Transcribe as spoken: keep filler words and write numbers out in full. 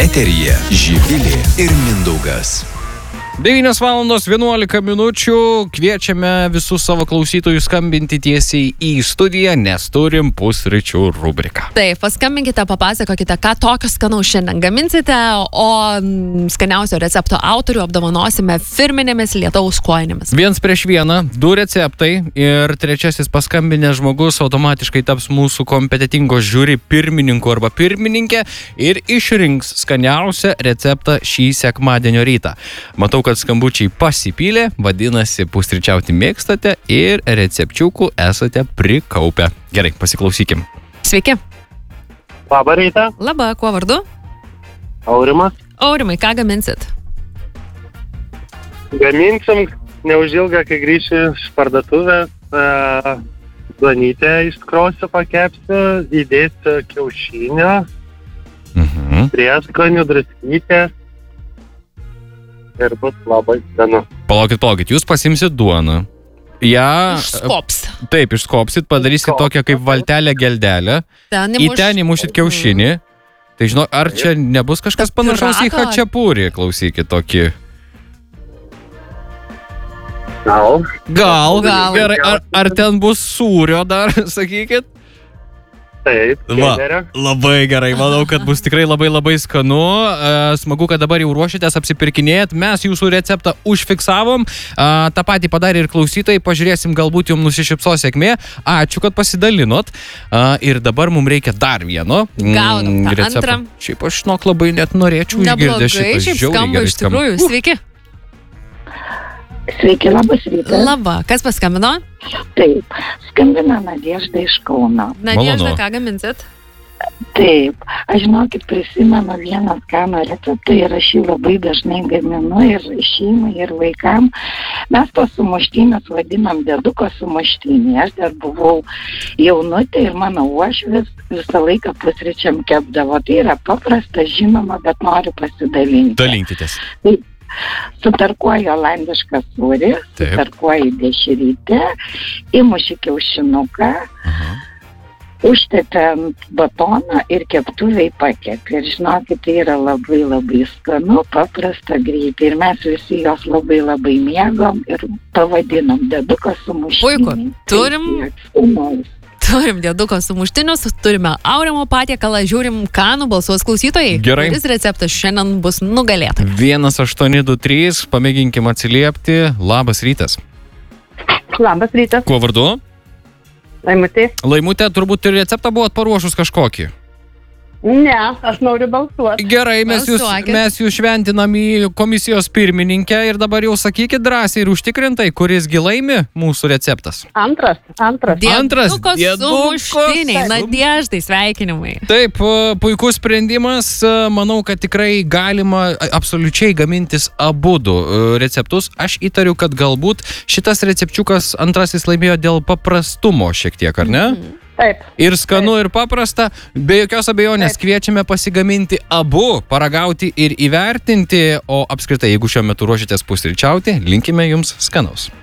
Eteryje Živilė ir Mindaugas. devynios valandos vienuolika minučių. Kviečiame visus savo klausytojus skambinti tiesiai į studiją, nes turim pusryčių rubriką. Taip, paskambinkite, papasakokite, ką tokio skanaus šiandien gaminsite, o skaniausio recepto autorių apdovanosime firminėmis lietaus kojinėmis. Viens prieš vieną, du receptai ir trečiasis paskambinės žmogus automatiškai taps mūsų kompetitingo žiūri pirmininku arba pirmininkė ir išrinks skaniausią receptą šį sekmadienio rytą. Matau, kad skambučiai pasipylė, vadinasi, pusryčiauti mėgstate ir recepčiukų esate prikaupę. Gerai, pasiklausykim. Sveiki. Labą rytą. Labą, kuo vardu? Aurimas. Aurimai, ką gaminsit? Gaminsim neužilgą, kai grįšiu iš parduotuvės, e, duonytę iškrosiu, pakepsiu, įdėsiu kiaušinio, Mhm. prieskonių, druskytės ir bus labai skanu. Palaukit, palaukit, jūs pasimsit duoną. Ja, Išskops. taip, išskopsit, padarysit Išskopsit. tokią kaip valtelę geldelę. Ten Į ten įmušit kiaušinį. Tai žinau, ar čia nebus kažkas Ta panašaus į pyragą? chačiapurį, klausykit tokį. Gal. Gal, Gal. gerai, ar, ar ten bus sūrio dar, sakykit? Taip, Va, gederio. labai gerai, manau, kad bus tikrai labai labai skanu. E, Smagu, kad dabar jau ruošitės, apsipirkinėjat. Mes jūsų receptą užfiksavom. E, Ta patį padarė ir klausytojai. Pažiūrėsim, galbūt jums nusišypsos sėkmė. Ačiū, kad pasidalinot. E, Ir dabar mums reikia dar vieno mm, Gaunam tą recepto. antrą. Šiaip aš žinok labai net norėčiau Neblogai, išgirdęs šitą. šiaip Žiauriai skamba gerai iš tikrųjų. Sveiki. Sveiki, labas rytas. Labą, kas paskambino? Taip, skambina Nadežda iš Kauno. Nadežda, Malonu. ką gaminsit? Taip, aš žinokit, prisimenu vieną skanų receptą ir aš jį labai dažnai gaminu ir šeimai, ir vaikam. Mes tos sumuštinius vadinam dėduko sumuštinį. Aš dar buvau jaunutė ir mano uošvis visą laiką pusryčiam kepdavo. Tai yra paprasta, žinoma, bet noriu pasidalinti. Dalinkitės. Sutarkuoju olandišką sūrį, Taip. sutarkuoju dešrytę, įmuši kiaušinuką, Aha. užtepi ant batono ir keptuviai pakepi. Ir žinokit, tai yra labai labai skanu, paprasta, greitai. Ir mes visi jos labai labai mėgom ir pavadinom dėduko sumuštinį. Puiku. Turim- Turim. Turim dėduko sumuštinius, turime Aurimo patiekalą, žiūrim, ką nubalsuos klausytojai. Gerai. Kuris receptas šiandien bus nugalėtas. vienas aštuoni du trys, pamėginkim atsiliepti. Labas rytas. Labas rytas, Kuo vardu? Laimutė. Laimutė, turbūt ir receptą buvot paruošus kažkokį. Ne, aš noriu balsuoti. Gerai, mes jūs, Balsuokit. mes jūs šventinam į komisijos pirmininkę ir dabar jau sakykit drąsiai ir užtikrintai, kuris gi laimi mūsų receptas. Antras, antras. Antras, Dėduko dėduko sumuštiniai. sum- Nadeždai, sveikinimai. Taip, e, puikus sprendimas. E, Manau, kad tikrai galima a- absoliučiai gamintis abudu e, receptus. Aš įtariu, kad galbūt šitas recepčiukas antrasis laimėjo dėl paprastumo šiek tiek, ar ne? Taip. Ir skanu, ir paprasta. Be jokios abejonės kviečiame pasigaminti abu, paragauti ir įvertinti. O apskritai, jeigu šiuo metu ruošitės pusryčiauti, linkime jums skanaus.